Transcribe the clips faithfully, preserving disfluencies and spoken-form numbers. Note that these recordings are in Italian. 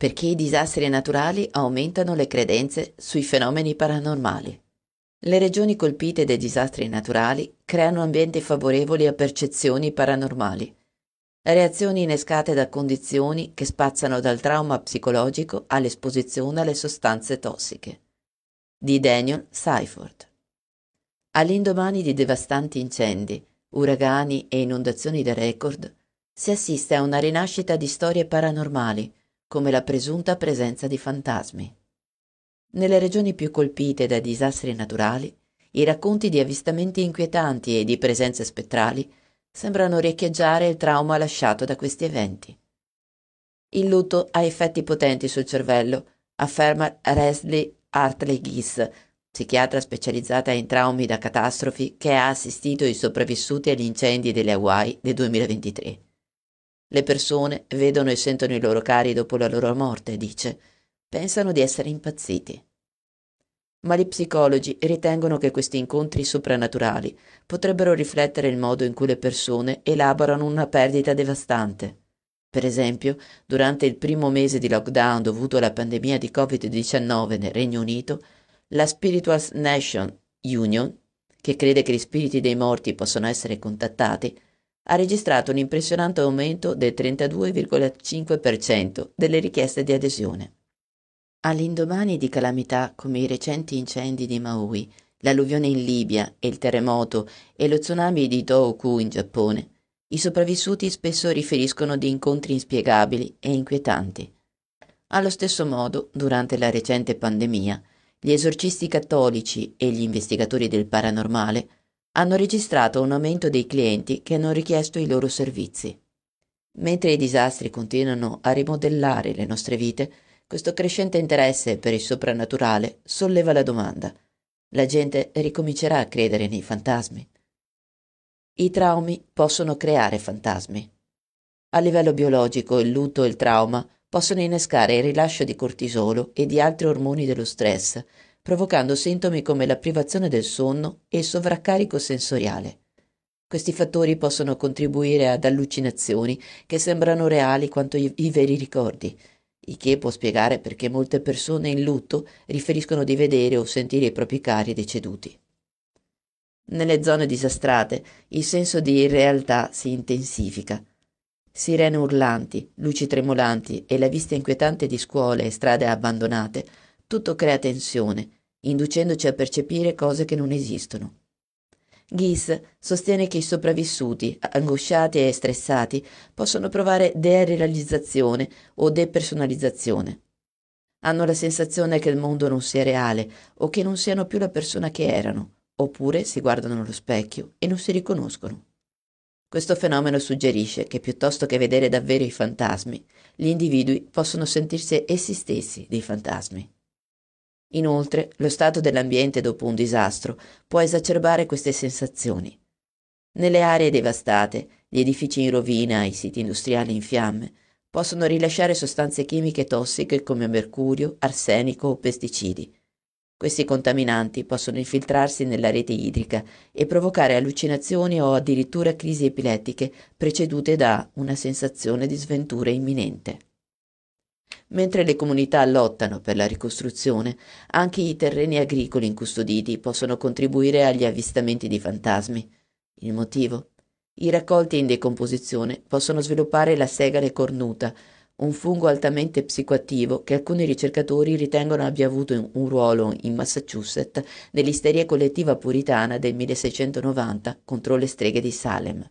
perché i disastri naturali aumentano le credenze sui fenomeni paranormali. Le regioni colpite dai disastri naturali creano ambienti favorevoli a percezioni paranormali, reazioni innescate da condizioni che spaziano dal trauma psicologico all'esposizione alle sostanze tossiche. Di Daniel Seifert. All'indomani di devastanti incendi, uragani e inondazioni da record, si assiste a una rinascita di storie paranormali, come la presunta presenza di fantasmi. Nelle regioni più colpite dai disastri naturali, i racconti di avvistamenti inquietanti e di presenze spettrali sembrano riecheggiare il trauma lasciato da questi eventi. Il lutto ha effetti potenti sul cervello, afferma Leslie Hartley Gies, psichiatra specializzata in traumi da catastrofi che ha assistito i sopravvissuti agli incendi delle Hawaii del duemilaventitré. Le persone vedono e sentono i loro cari dopo la loro morte, dice. Pensano di essere impazziti. Ma gli psicologi ritengono che questi incontri soprannaturali potrebbero riflettere il modo in cui le persone elaborano una perdita devastante. Per esempio, durante il primo mese di lockdown dovuto alla pandemia di covid diciannove nel Regno Unito, la Spiritual Nation Union, che crede che gli spiriti dei morti possano essere contattati, ha registrato un impressionante aumento del trentadue virgola cinque per cento delle richieste di adesione. All'indomani di calamità come i recenti incendi di Maui, l'alluvione in Libia e il terremoto e lo tsunami di Tohoku in Giappone, i sopravvissuti spesso riferiscono di incontri inspiegabili e inquietanti. Allo stesso modo, durante la recente pandemia, gli esorcisti cattolici e gli investigatori del paranormale hanno registrato un aumento dei clienti che hanno richiesto i loro servizi. Mentre i disastri continuano a rimodellare le nostre vite, questo crescente interesse per il soprannaturale solleva la domanda: la gente ricomincerà a credere nei fantasmi? I traumi possono creare fantasmi. A livello biologico, il lutto e il trauma possono innescare il rilascio di cortisolo e di altri ormoni dello stress, provocando sintomi come la privazione del sonno e il sovraccarico sensoriale. Questi fattori possono contribuire ad allucinazioni che sembrano reali quanto i, i veri ricordi, il che può spiegare perché molte persone in lutto riferiscono di vedere o sentire i propri cari deceduti. Nelle zone disastrate il senso di irrealtà si intensifica. Sirene urlanti, luci tremolanti e la vista inquietante di scuole e strade abbandonate, tutto crea tensione, inducendoci a percepire cose che non esistono. Gies sostiene che i sopravvissuti, angosciati e stressati, possono provare derealizzazione o depersonalizzazione. Hanno la sensazione che il mondo non sia reale o che non siano più la persona che erano, oppure si guardano allo specchio e non si riconoscono. Questo fenomeno suggerisce che piuttosto che vedere davvero i fantasmi, gli individui possono sentirsi essi stessi dei fantasmi. Inoltre, lo stato dell'ambiente dopo un disastro può esacerbare queste sensazioni. Nelle aree devastate, gli edifici in rovina e i siti industriali in fiamme possono rilasciare sostanze chimiche tossiche come mercurio, arsenico o pesticidi. Questi contaminanti possono infiltrarsi nella rete idrica e provocare allucinazioni o addirittura crisi epilettiche precedute da una sensazione di sventura imminente. Mentre le comunità lottano per la ricostruzione, anche i terreni agricoli incustoditi possono contribuire agli avvistamenti di fantasmi. Il motivo? I raccolti in decomposizione possono sviluppare la segale cornuta, un fungo altamente psicoattivo che alcuni ricercatori ritengono abbia avuto un ruolo in Massachusetts nell'isteria collettiva puritana del milleseicentonovanta contro le streghe di Salem.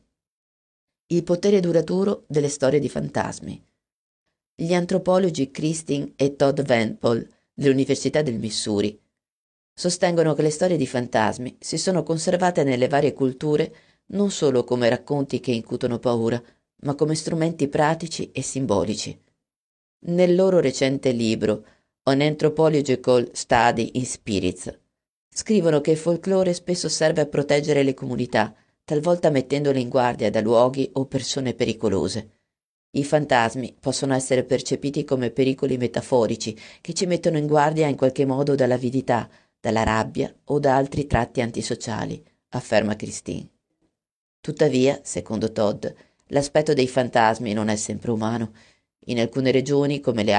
Il potere duraturo delle storie di fantasmi. Gli antropologi Christine e Todd Van Pol dell'Università del Missouri sostengono che le storie di fantasmi si sono conservate nelle varie culture non solo come racconti che incutono paura, ma come strumenti pratici e simbolici. Nel loro recente libro An Anthropological Study in Spirits scrivono che il folklore spesso serve a proteggere le comunità, talvolta mettendole in guardia da luoghi o persone pericolose. I fantasmi possono essere percepiti come pericoli metaforici che ci mettono in guardia in qualche modo dall'avidità, dalla rabbia o da altri tratti antisociali, afferma Christine. Tuttavia, secondo Todd, l'aspetto dei fantasmi non è sempre umano. In alcune regioni, come le